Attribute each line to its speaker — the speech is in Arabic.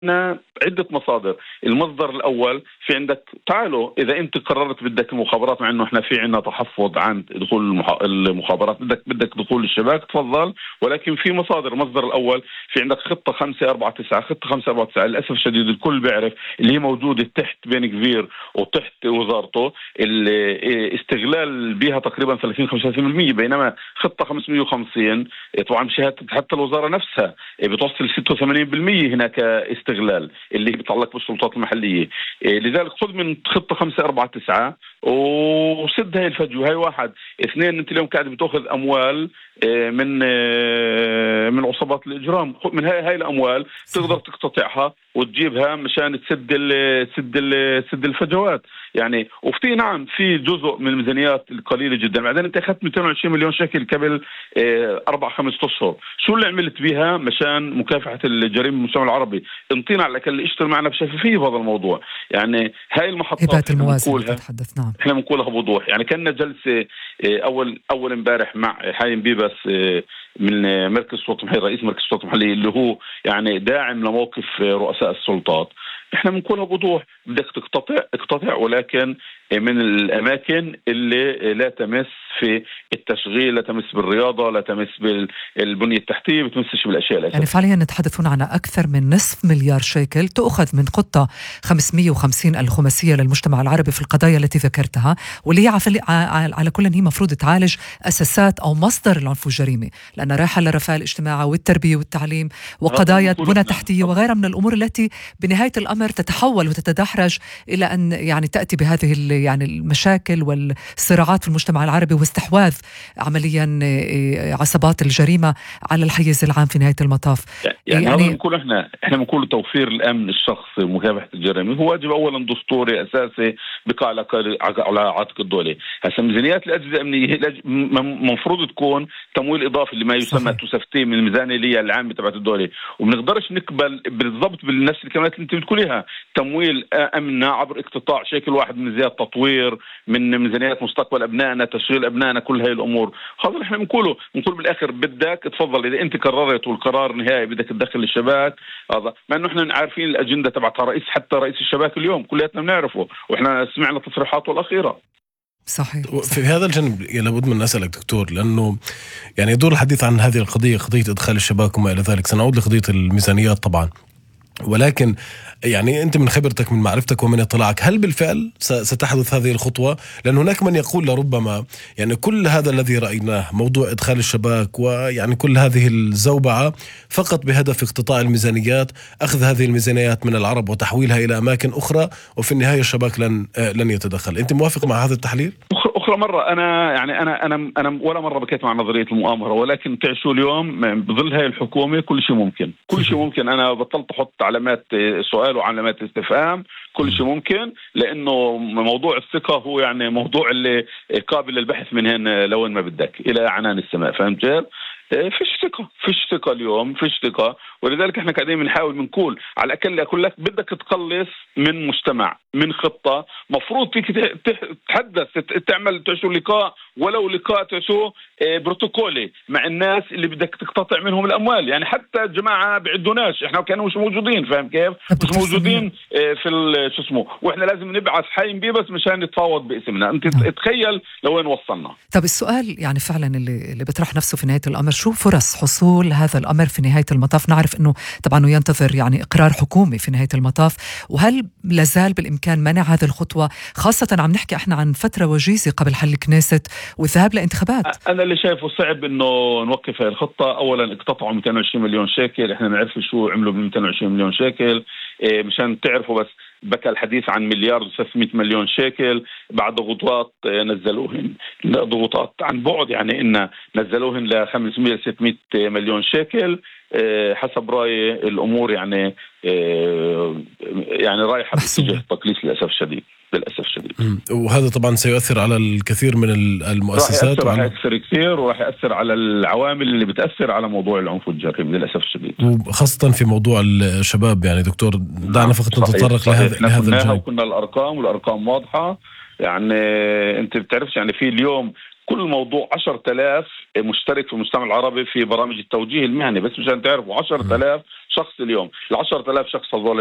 Speaker 1: عدة مصادر. المصدر الأول في عندك، تعالوا إذا أنت قررت بدك المخابرات، مع أنه إحنا في عندنا تحفظ عن دخول المخابرات، بدك دخول الشباك تفضل، ولكن في مصادر. المصدر الأول في عندك خطة 549. خطة 549 للأسف الشديد الكل بيعرف اللي هي موجودة تحت بن كبير وتحت وزارته، الاستغلال بها تقريبا 30-35%، بينما خطة 550 طبعا بشهادة حتى الوزارة نفسها بتوصل 86% هناك استغلال اللي بيتعلق بالسلطات المحلية. لذلك خذ من خطة 549 وسد هاي الفجوة. هاي واحد. اثنين، انت اليوم قاعد بتاخذ اموال من عصابات الاجرام. من هاي الاموال تقدر تقتطعها وتجيبها مشان تسد الفجوات يعني. وفي نعم في جزء من الميزانيات القليله جدا. بعدين انت اخذت 220 مليون شекل قبل 4-5 اشهر، شو اللي عملت بها مشان مكافحه الجريمه بالمجتمع العربي؟ انطينا على الاقل اشتغل معنا بشفافيه بهذا الموضوع يعني. هاي المحطات احنا بنقولها بوضوح يعني. كنا جلسه اول امبارح مع حايم بيبس من مركز السلطات المحلية، رئيس مركز السلطات المحلية، اللي هو يعني داعم لموقف رؤساء السلطات. احنا بنقولها بوضوح، بدك اقتطع، ولكن من الاماكن اللي لا تمس في التشغيل، لا تمس بالرياضه، لا تمس بالبنيه التحتيه، بتمسش بالاشياء الاساسيه.
Speaker 2: يعني فعليا نتحدث هنا عن اكثر من نصف مليار شيكل تؤخذ من خطه 550 الخماسيه للمجتمع العربي في القضايا التي ذكرتها، واللي هي على كل هي مفروض تعالج اساسات او مصدر العنف والجريمه، لان رايحه للرفاه الاجتماعي والتربيه والتعليم وقضايا بنى تحتيه وغيرها من الامور التي بنهايه الامر تتحول وتتدحرج الى ان يعني تاتي بهذه يعني المشاكل والصراعات في المجتمع العربي واستحواذ عمليا عصابات الجريمة على الحيز العام في نهاية المطاف.
Speaker 1: يعني بنقول احنا بنقول توفير الامن الشخصي ومكافحة الجريمة هو واجب اولا دستوري اساسي بقى على عاتق الدولة. هسه ميزانيات الاجهزة الامنية مفروض تكون تمويل اضافي لما يسمى توسفتين من الميزانية العامة تبعت الدولة، وبنقدرش نقبل بالضبط بالنفس الكلمات اللي انت بتقوليها تمويل امننا عبر اقتطاع شكل واحد من زيادة تطوير، من ميزانيات مستقبل ابنائنا، تشغيل ابنائنا، كل هاي الامور. هذا اللي احنا بنقول بالاخر بدك تفضل اذا انت قررت والقرار نهائي بدك تدخل الشباك. هذا مع انه احنا عارفين الاجنده تبعت حتى رئيس الشباك اليوم كلياتنا بنعرفه، واحنا سمعنا تصريحاته الاخيره.
Speaker 2: صحيح.
Speaker 3: في هذا الجانب لابد من أسألك دكتور، لأنه يعني يدور الحديث عن هذه القضية، قضية إدخال الشباك وما إلى ذلك. سنعود لقضية الميزانيات طبعا، ولكن يعني أنت من خبرتك، من معرفتك ومن اطلاعك، هل بالفعل ستحدث هذه الخطوة؟ لأن هناك من يقول لربما يعني كل هذا الذي رأيناه، موضوع إدخال الشباك ويعني كل هذه الزوبعة فقط بهدف اقتطاع الميزانيات، أخذ هذه الميزانيات من العرب وتحويلها إلى أماكن أخرى، وفي النهاية الشباك لن يتدخل. أنت موافق مع هذا التحليل؟
Speaker 1: أخرى مرة أنا ولا مرة بكيت مع نظرية المؤامرة، ولكن تعيشوا اليوم بظل هاي الحكومة كل شيء ممكن. كل شيء ممكن. أنا بطلت أحط علامات سؤال وعلامات استفهام. كل شيء ممكن، لأنه موضوع الثقة هو يعني موضوع اللي قابل للبحث من هنا لوين ما بدك إلى عنان السماء. فهمت كيف؟ فيش ثقة اليوم، فيش ثقة. ولذلك احنا قاعدين بنحاول بنقول على الأقل أقول لك بدك تقلص من مجتمع، من خطة مفروض فيك تحدث، تعمل تعشو لقاء، ولو لقاء تعشو بروتوكولي مع الناس اللي بدك تقتطع منهم الأموال. يعني حتى الجماعة بعدوناش، احنا كانوا مش موجودين. فاهم كيف؟ مش موجودين في شو اسمه، واحنا لازم نبعث حايم بيبس مشان نتفاوض باسمنا. انت تخيل لوين وصلنا.
Speaker 2: طب السؤال يعني فعلا اللي بيطرح نفسه في نهاية الأمر، شو فرص حصول هذا الأمر في نهاية المطاف؟ نعرف أنه طبعا ينتظر يعني إقرار حكومي في نهاية المطاف، وهل لازال بالإمكان منع هذه الخطوة، خاصة عم نحكي إحنا عن فترة وجيزة قبل حل كنيست والذهاب لانتخابات؟
Speaker 1: أنا اللي شايفه صعب إنه نوقف هذه الخطة. أولا اقتطعوا 220 مليون شيكل، إحنا نعرف شو عملوا ب 220 مليون شيكل. مشان تعرفوا بس بكى الحديث عن 1,300,000,000 شيكل بعد ضغوطات نزلوهن، ضغوطات عن بعد يعني إن نزلوهن ل 500-600 مليون شيكل. حسب رأيي الأمور يعني رايحة باتجاه تقليص للأسف الشديد.
Speaker 3: وهذا طبعا سيؤثر على الكثير من المؤسسات،
Speaker 1: راح يأثر كثير، وراح يأثر على العوامل اللي بتأثر على موضوع العنف والجريمة للأسف الشديد،
Speaker 3: وخاصة في موضوع الشباب. يعني دكتور دعنا فقط نتطرق لهذا الجانب.
Speaker 1: كنا الأرقام واضحة. يعني أنت بتعرفش يعني في اليوم كل موضوع 10,000 مشترك في المجتمع العربي في برامج التوجيه المهني، بس مشان تعرفوا 10,000 شخص اليوم. ال10,000 شخص هذول